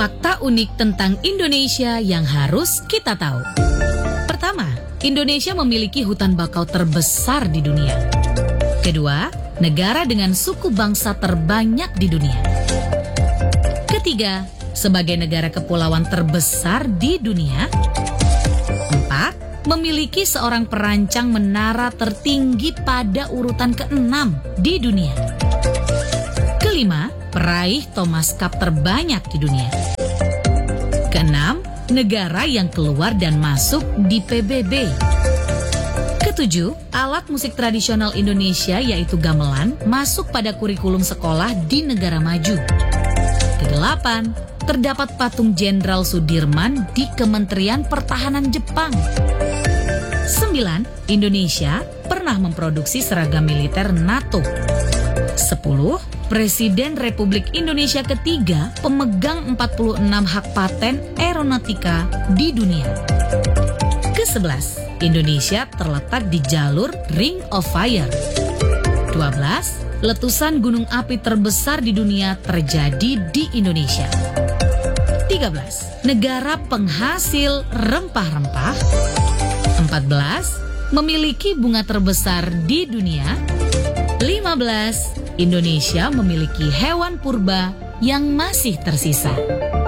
fakta unik tentang Indonesia yang harus kita tahu. Pertama, Indonesia memiliki hutan bakau terbesar di dunia. Kedua, negara dengan suku bangsa terbanyak di dunia. Ketiga, sebagai negara kepulauan terbesar di dunia. Empat, memiliki seorang perancang menara tertinggi pada urutan ke-6 di dunia. Kelima, peraih Thomas Cup terbanyak di dunia. Keenam, negara yang keluar dan masuk di PBB. Ketujuh, alat musik tradisional Indonesia yaitu gamelan masuk pada kurikulum sekolah di negara maju. Kedelapan, terdapat patung Jenderal Sudirman di Kementerian Pertahanan Jepang. 9. Indonesia pernah memproduksi seragam militer NATO. 10. Presiden Republik Indonesia ketiga pemegang 46 hak paten aeronautika di dunia. Ke-11. Indonesia terletak di jalur Ring of Fire. 12. Letusan gunung api terbesar di dunia terjadi di Indonesia. 13. Negara penghasil rempah-rempah. 14. Memiliki bunga terbesar di dunia. 15. Indonesia memiliki hewan purba yang masih tersisa.